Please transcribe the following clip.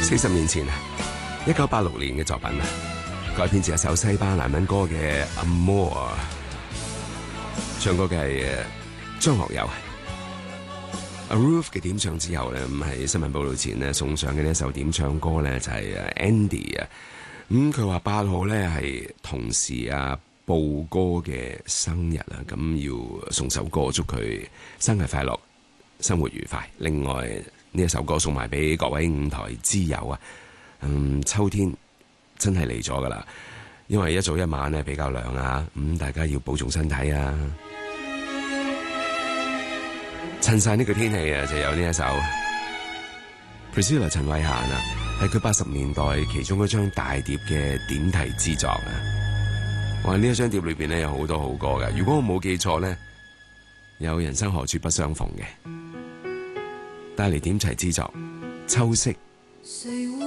40年前1986年嘅作品改編自一首西班牙文歌嘅 Amor， 唱歌嘅係張學友。阿 Ruth 嘅點唱之後咧，咁喺新聞報道前咧送上嘅呢一首點唱歌咧就係 Andy 啊。佢話8號咧係同事布哥嘅生日啦，咁要送首歌祝佢生日快樂，生活愉快。另外呢一首歌送埋俾各位舞台之友啊。秋天真係嚟咗噶啦，因為一早一晚咧比較涼啊，大家要保重身體啊。襯晒呢個天氣啊，就有呢一首 Priscilla 陳慧嫻係佢80年代其中一張大碟嘅點題之作啊。哇！呢一張碟裏邊咧有好多好歌噶，如果我冇記錯咧，有人生何處不相逢嘅，帶嚟點題之作秋色。